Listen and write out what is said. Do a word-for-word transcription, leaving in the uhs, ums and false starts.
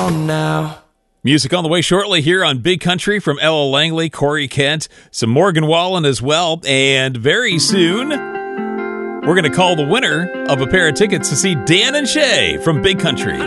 on now. Music on the way shortly here on Big Country from Ella Langley, Corey Kent, some Morgan Wallen as well. And very soon, we're going to call the winner of a pair of tickets to see Dan and Shay from Big Country.